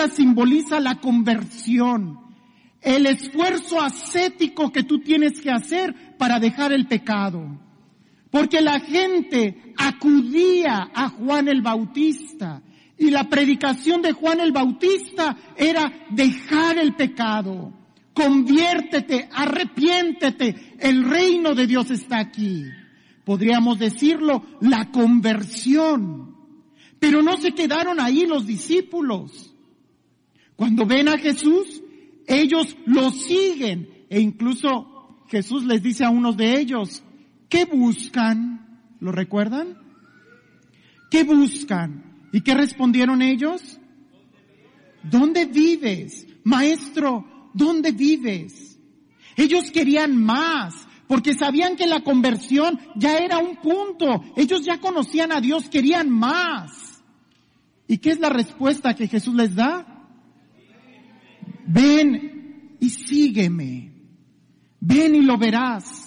vida simboliza la conversión, el esfuerzo ascético que tú tienes que hacer para dejar el pecado. Porque la gente acudía a Juan el Bautista y la predicación de Juan el Bautista era dejar el pecado. Conviértete, arrepiéntete, el reino de Dios está aquí. Podríamos decirlo, la conversión. Pero no se quedaron ahí los discípulos. Cuando ven a Jesús, ellos lo siguen. E incluso Jesús les dice a unos de ellos, ¿qué buscan? ¿Lo recuerdan? ¿Qué buscan? ¿Y qué respondieron ellos? ¿Dónde vives? Maestro, ¿dónde vives? Ellos querían más, porque sabían que la conversión ya era un punto. Ellos ya conocían a Dios, querían más. ¿Y qué es la respuesta que Jesús les da? Ven y sígueme. Ven y lo verás.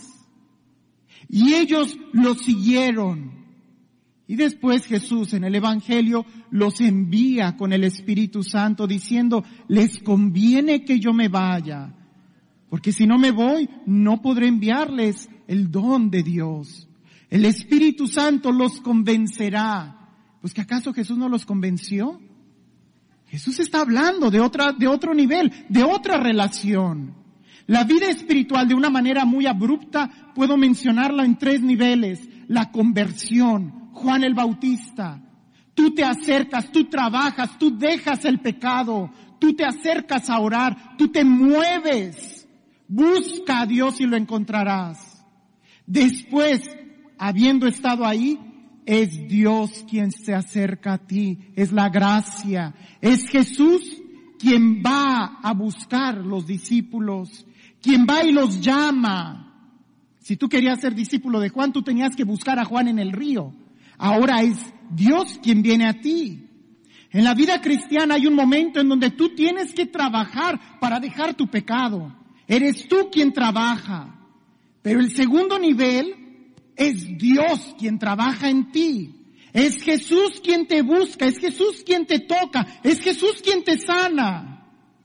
Y ellos lo siguieron. Y después Jesús en el Evangelio los envía con el Espíritu Santo diciendo, les conviene que yo me vaya, porque si no me voy, no podré enviarles el don de Dios. El Espíritu Santo los convencerá. Pues ¿que acaso Jesús no los convenció? Jesús está hablando de otro nivel, de otra relación. La vida espiritual de una manera muy abrupta, puedo mencionarla en 3 niveles. La conversión, Juan el Bautista. Tú te acercas, tú trabajas, tú dejas el pecado, tú te acercas a orar, tú te mueves. Busca a Dios y lo encontrarás. Después, habiendo estado ahí, es Dios quien se acerca a ti, es la gracia. Es Jesús quien va a buscar los discípulos, quien va y los llama. Si tú querías ser discípulo de Juan, tú tenías que buscar a Juan en el río. Ahora es Dios quien viene a ti. En la vida cristiana hay un momento en donde tú tienes que trabajar para dejar tu pecado. Eres tú quien trabaja. Pero el segundo nivel es Dios quien trabaja en ti. Es Jesús quien te busca, es Jesús quien te toca, es Jesús quien te sana.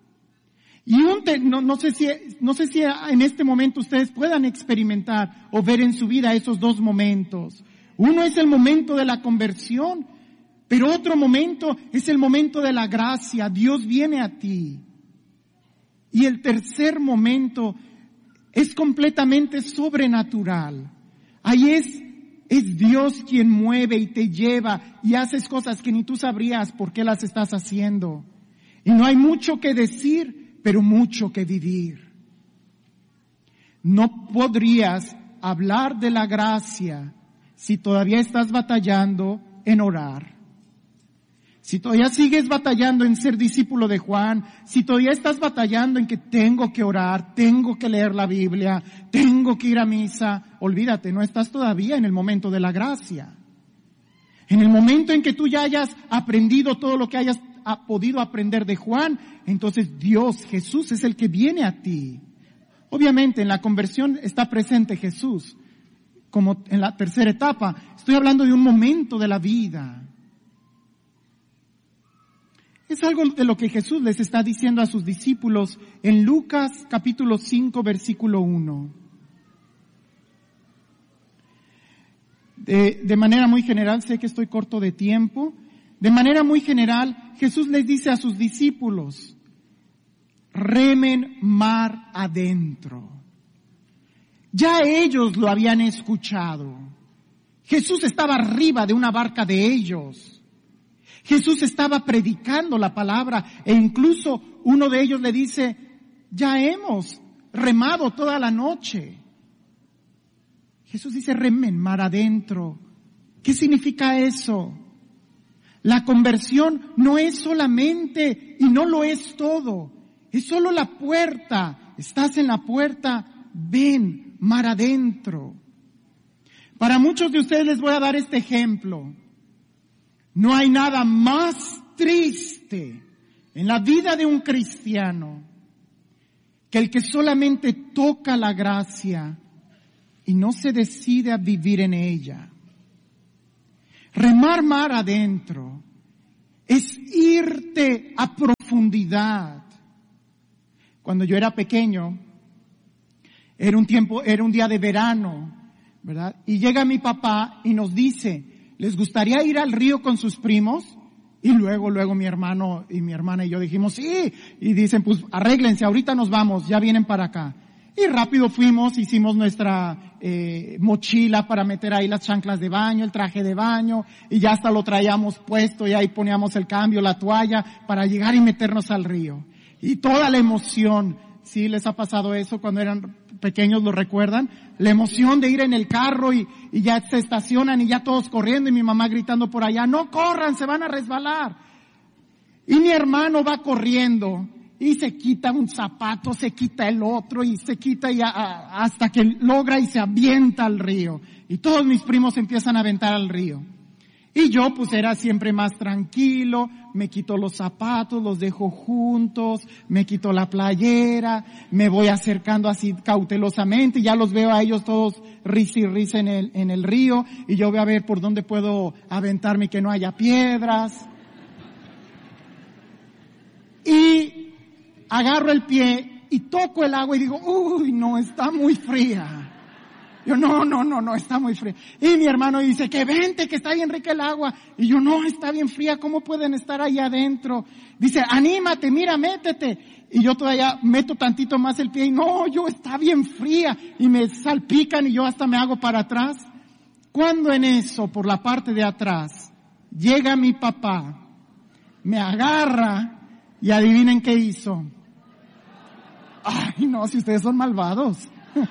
Y no sé si en este momento ustedes puedan experimentar o ver en su vida esos 2 momentos. Uno es el momento de la conversión, pero otro momento es el momento de la gracia. Dios viene a ti. Y el tercer momento es completamente sobrenatural. Ahí es Dios quien mueve y te lleva y haces cosas que ni tú sabrías por qué las estás haciendo. Y no hay mucho que decir, pero mucho que vivir. No podrías hablar de la gracia si todavía estás batallando en orar. Si todavía sigues batallando en ser discípulo de Juan, si todavía estás batallando en que tengo que orar, tengo que leer la Biblia, tengo que ir a misa, olvídate, no estás todavía en el momento de la gracia. En el momento en que tú ya hayas aprendido todo lo que hayas podido aprender de Juan, entonces Dios, Jesús es el que viene a ti. Obviamente en la conversión está presente Jesús, como en la tercera etapa. Estoy hablando de un momento de la vida. Es algo de lo que Jesús les está diciendo a sus discípulos en Lucas capítulo 5 versículo 1. De manera muy general, sé que estoy corto de tiempo, de manera muy general Jesús les dice a sus discípulos, remen mar adentro. Ya ellos lo habían escuchado. Jesús estaba arriba de una barca de ellos. Jesús estaba predicando la palabra e incluso uno de ellos le dice, ya hemos remado toda la noche. Jesús dice, remen mar adentro. ¿Qué significa eso? La conversión no es solamente y no lo es todo. Es solo la puerta. Estás en la puerta, ven mar adentro. Para muchos de ustedes les voy a dar este ejemplo. No hay nada más triste en la vida de un cristiano que el que solamente toca la gracia y no se decide a vivir en ella. Remar mar adentro es irte a profundidad. Cuando yo era pequeño, era un día de verano, ¿verdad? Y llega mi papá y nos dice, ¿les gustaría ir al río con sus primos? Y luego mi hermano y mi hermana y yo dijimos, sí. Y dicen, pues arréglense, ahorita nos vamos, ya vienen para acá. Y rápido fuimos, hicimos nuestra mochila para meter ahí las chanclas de baño, el traje de baño, y ya hasta lo traíamos puesto y ahí poníamos el cambio, la toalla, para llegar y meternos al río. Y toda la emoción, ¿sí les ha pasado eso cuando eran pequeños, lo recuerdan? La emoción de ir en el carro y ya se estacionan y ya todos corriendo y mi mamá gritando por allá, no corran, se van a resbalar. Y mi hermano va corriendo y se quita un zapato, se quita el otro y se quita hasta que logra y se avienta al río. Y todos mis primos empiezan a aventar al río. Y yo pues era siempre más tranquilo, me quito los zapatos, los dejo juntos, me quito la playera, me voy acercando así cautelosamente, y ya los veo a ellos todos risa y risa en el río, y yo voy a ver por dónde puedo aventarme y que no haya piedras. Y agarro el pie y toco el agua y digo, uy, no, está muy fría. Yo, no, está muy fría. Y mi hermano dice, que vente, que está bien rica el agua. Y yo, no, está bien fría, ¿cómo pueden estar ahí adentro? Dice, anímate, mira, métete. Y yo todavía meto tantito más el pie y no, está bien fría. Y me salpican y yo hasta me hago para atrás. Cuando en eso, por la parte de atrás, llega mi papá, me agarra y adivinen qué hizo. Ay, no, si ustedes son malvados.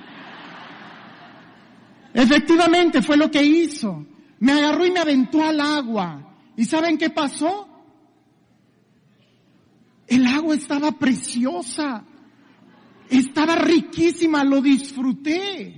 Efectivamente fue lo que hizo. Me agarró y me aventó al agua. ¿Y saben qué pasó? El agua estaba preciosa. Estaba riquísima, lo disfruté.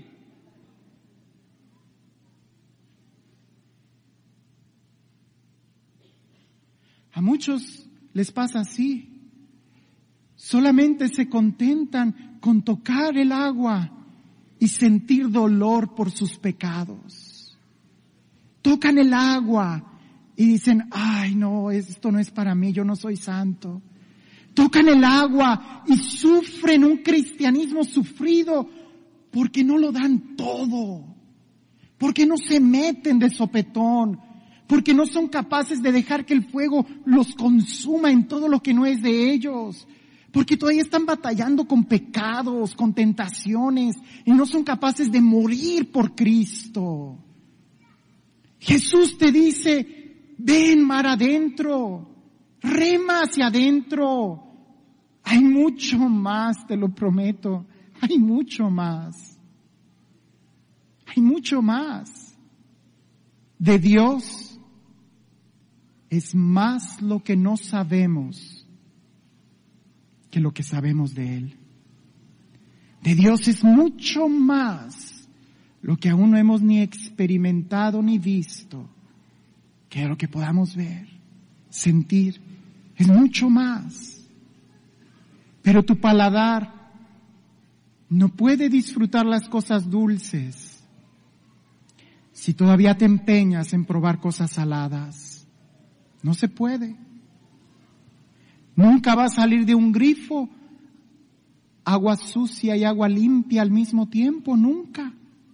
A muchos les pasa así. Solamente se contentan con tocar el agua y sentir dolor por sus pecados. Tocan el agua y dicen, ay no, esto no es para mí, yo no soy santo. Tocan el agua y sufren un cristianismo sufrido porque no lo dan todo, porque no se meten de sopetón, porque no son capaces de dejar que el fuego los consuma en todo lo que no es de ellos. Porque todavía están batallando con pecados, con tentaciones, y no son capaces de morir por Cristo. Jesús te dice, ven mar adentro, rema hacia adentro. Hay mucho más, te lo prometo, hay mucho más. Hay mucho más. De Dios es más lo que no sabemos que lo que sabemos de Él. De Dios es mucho más lo que aún no hemos ni experimentado ni visto que lo que podamos ver, sentir. Es mucho más. Pero tu paladar no puede disfrutar las cosas dulces si todavía te empeñas en probar cosas saladas. No se puede. Nunca va a salir de un grifo agua sucia y agua limpia al mismo tiempo, nunca.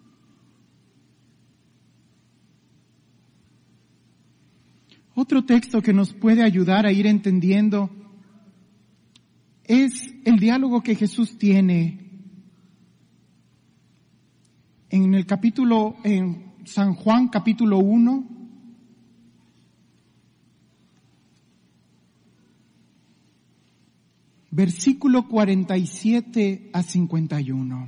Otro texto que nos puede ayudar a ir entendiendo es el diálogo que Jesús tiene en San Juan capítulo 1, versículo 47 a 51.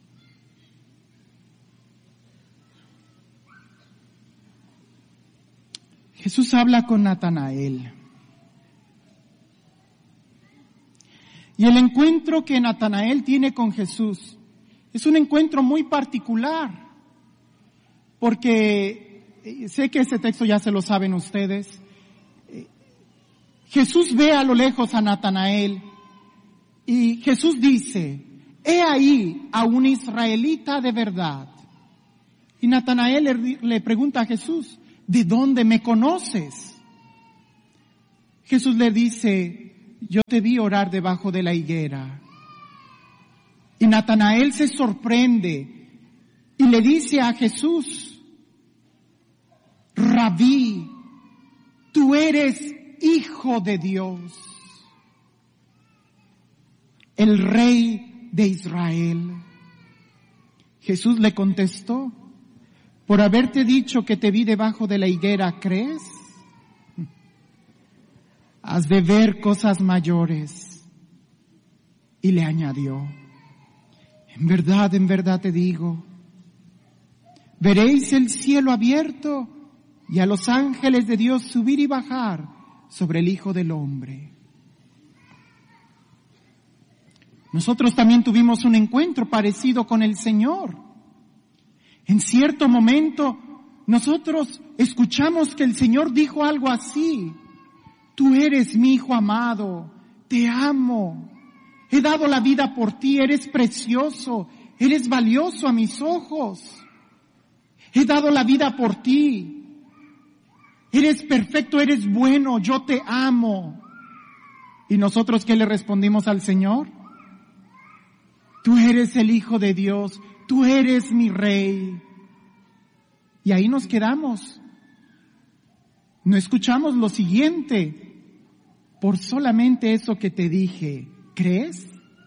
Jesús habla con Natanael. Y el encuentro que Natanael tiene con Jesús es un encuentro muy particular, porque sé que ese texto ya se lo saben ustedes. Jesús ve a lo lejos a Natanael y Jesús dice, he ahí a un israelita de verdad. Y Natanael le pregunta a Jesús, ¿de dónde me conoces? Jesús le dice, yo te vi orar debajo de la higuera. Y Natanael se sorprende y le dice a Jesús, Rabí, tú eres Hijo de Dios, el Rey de Israel. Jesús le contestó, por haberte dicho que te vi debajo de la higuera, ¿crees? Has de ver cosas mayores. Y le añadió, en verdad te digo, veréis el cielo abierto y a los ángeles de Dios subir y bajar sobre el Hijo del Hombre. Nosotros también tuvimos un encuentro parecido con el Señor. En cierto momento, nosotros escuchamos que el Señor dijo algo así, tú eres mi Hijo amado, te amo, he dado la vida por ti, eres precioso, eres valioso a mis ojos, he dado la vida por ti. Eres perfecto, eres bueno, yo te amo. ¿Y nosotros qué le respondimos al Señor? Tú eres el Hijo de Dios, tú eres mi Rey. Y ahí nos quedamos. No escuchamos lo siguiente. Por solamente eso que te dije, ¿crees?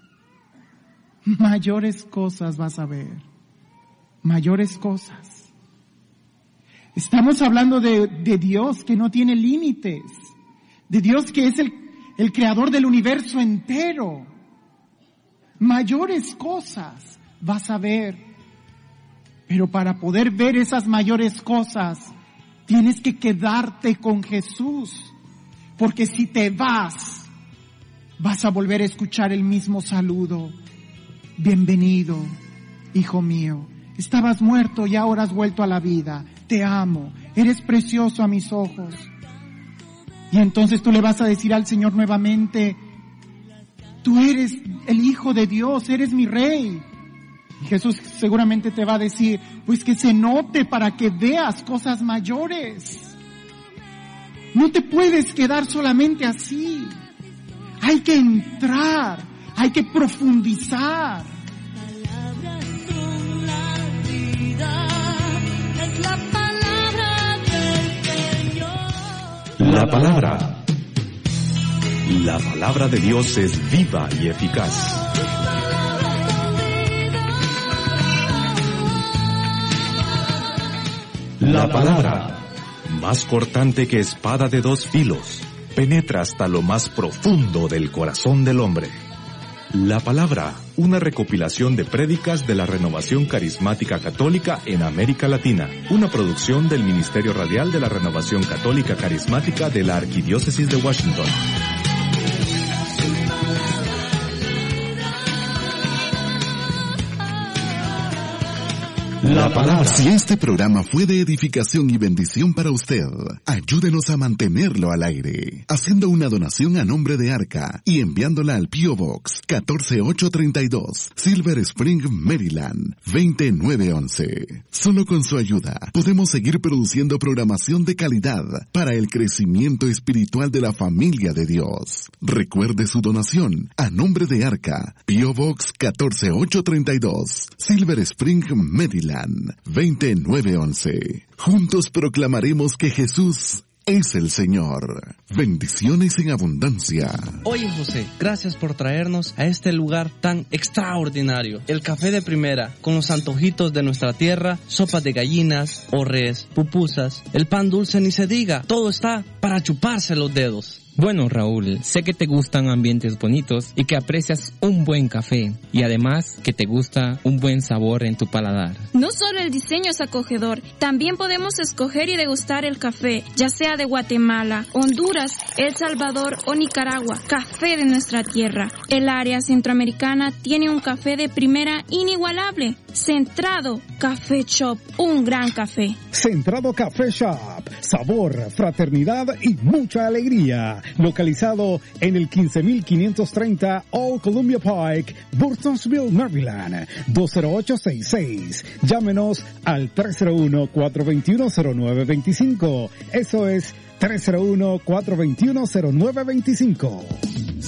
Mayores cosas vas a ver. Mayores cosas. Estamos hablando de Dios que no tiene límites, de Dios que es el creador del universo entero. Mayores cosas vas a ver, pero para poder ver esas mayores cosas, tienes que quedarte con Jesús, porque si te vas a volver a escuchar el mismo saludo. Bienvenido, hijo mío. Estabas muerto y ahora has vuelto a la vida. Te amo, eres precioso a mis ojos. Y entonces tú le vas a decir al Señor nuevamente, tú eres el Hijo de Dios, eres mi Rey. Y Jesús seguramente te va a decir, pues que se note para que veas cosas mayores. No te puedes quedar solamente así. Hay que entrar, hay que profundizar. La palabra de Dios es viva y eficaz. La palabra, más cortante que espada de dos filos, penetra hasta lo más profundo del corazón del hombre. La palabra, una recopilación de prédicas de la Renovación Carismática Católica en América Latina, una producción del Ministerio Radial de la Renovación Católica Carismática de la Arquidiócesis de Washington. La palabra. Si este programa fue de edificación y bendición para usted, ayúdenos a mantenerlo al aire, haciendo una donación a nombre de Arca y enviándola al P.O. Box 14832, Silver Spring, Maryland, 20911. Solo con su ayuda podemos seguir produciendo programación de calidad para el crecimiento espiritual de la familia de Dios. Recuerde su donación a nombre de Arca, P.O. Box 14832, Silver Spring, Maryland, 20911. Juntos proclamaremos que Jesús es el Señor. Bendiciones en abundancia. Oye, José, gracias por traernos a este lugar tan extraordinario. El café de primera, con los antojitos de nuestra tierra, sopas de gallinas, orres, pupusas, el pan dulce ni se diga. Todo está para chuparse los dedos. Bueno, Raúl, sé que te gustan ambientes bonitos y que aprecias un buen café y además que te gusta un buen sabor en tu paladar. No solo el diseño es acogedor, también podemos escoger y degustar el café, ya sea de Guatemala, Honduras, El Salvador o Nicaragua, café de nuestra tierra. El área centroamericana tiene un café de primera inigualable. Centrado Café Shop, un gran café. Centrado Café Shop, sabor, fraternidad y mucha alegría. Localizado en el 15530 Old Columbia Pike, Burtonsville, Maryland, 20866. Llámenos al 301-421-0925. Eso es 301-421-0925.